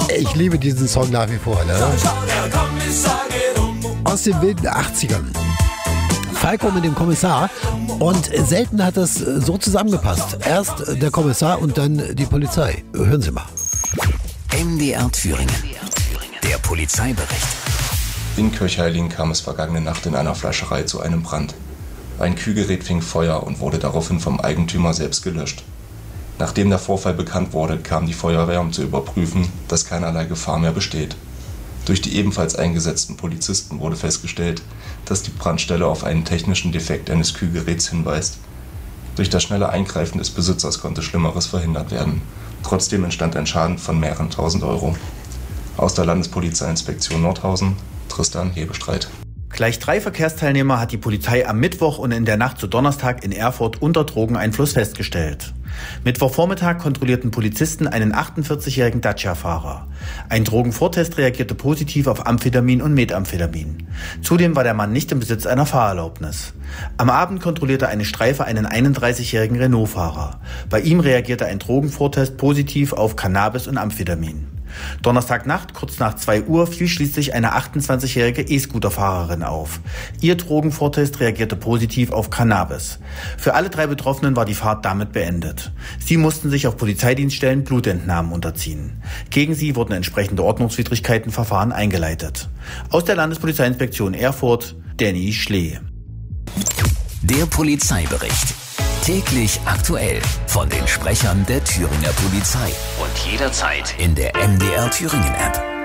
Ich liebe diesen Song nach wie vor, ne? Aus den wilden 80ern. Falco mit dem Kommissar. Und selten hat das so zusammengepasst. Erst der Kommissar und dann die Polizei. Hören Sie mal. MDR Thüringen. Der Polizeibericht. In Kirchheiligen kam es vergangene Nacht in einer Fleischerei zu einem Brand. Ein Kühlgerät fing Feuer und wurde daraufhin vom Eigentümer selbst gelöscht. Nachdem der Vorfall bekannt wurde, kam die Feuerwehr, um zu überprüfen, dass keinerlei Gefahr mehr besteht. Durch die ebenfalls eingesetzten Polizisten wurde festgestellt, dass die Brandstelle auf einen technischen Defekt eines Kühlgeräts hinweist. Durch das schnelle Eingreifen des Besitzers konnte Schlimmeres verhindert werden. Trotzdem entstand ein Schaden von mehreren tausend Euro. Aus der Landespolizeiinspektion Nordhausen, Tristan Hebestreit. Gleich 3 Verkehrsteilnehmer hat die Polizei am Mittwoch und in der Nacht zu Donnerstag in Erfurt unter Drogeneinfluss festgestellt. Mittwochvormittag kontrollierten Polizisten einen 48-jährigen Dacia-Fahrer. Ein Drogenvortest reagierte positiv auf Amphetamin und Methamphetamin. Zudem war der Mann nicht im Besitz einer Fahrerlaubnis. Am Abend kontrollierte eine Streife einen 31-jährigen Renault-Fahrer. Bei ihm reagierte ein Drogenvortest positiv auf Cannabis und Amphetamin. Donnerstagnacht, kurz nach 2 Uhr, fiel schließlich eine 28-jährige E-Scooter-Fahrerin auf. Ihr Drogenvortest reagierte positiv auf Cannabis. Für alle 3 Betroffenen war die Fahrt damit beendet. Sie mussten sich auf Polizeidienststellen Blutentnahmen unterziehen. Gegen sie wurden entsprechende Ordnungswidrigkeitenverfahren eingeleitet. Aus der Landespolizeiinspektion Erfurt, Danny Schlee. Der Polizeibericht. Täglich aktuell von den Sprechern der Thüringer Polizei und jederzeit in der MDR Thüringen App.